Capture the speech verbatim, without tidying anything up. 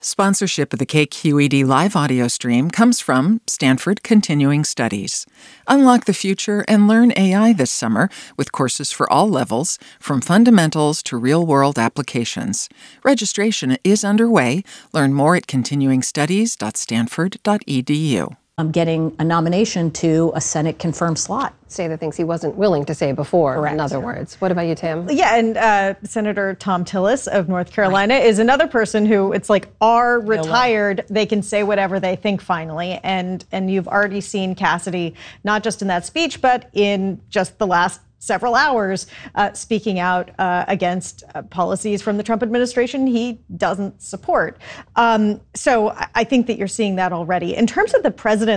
Sponsorship of the K Q E D live audio stream comes from Stanford Continuing Studies. Unlock the future and learn A I this summer with courses for all levels, from fundamentals to real-world applications. Registration is underway. Learn more at continuing studies dot stanford dot e d u. Um, getting a nomination to a Senate-confirmed slot. Say the things he wasn't willing to say before, Correct. in other words. What about you, Tim? Yeah, and uh, Senator Thom Tillis of North Carolina is another person who it's like are retired. They can say whatever they think finally. And, and you've already seen Cassidy, not just in that speech, but in just the last several hours, uh, speaking out uh, against uh, policies from the Trump administration he doesn't support. Um, so I think that you're seeing that already. In terms of the president